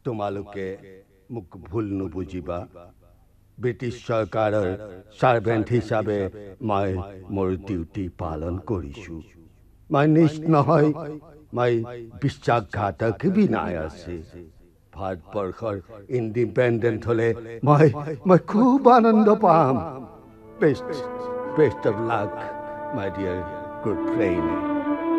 তোমালোকে মোক ভুল নুবুজিবা ব্ৰিটিছ চৰকাৰৰ ছাৰ্ভেণ্ট হিচাপে মই মোৰ ডিউটি পালন কৰিছোঁ মই নিষ্ঠ নহয় মই বিশ্বাসঘাতক বিনাই আছে ভাৰতবৰ্ষৰ ইণ্ডিপেণ্ডেণ্ট হ'লে মই খুব আনন্দ পাম best of luck my dear good friend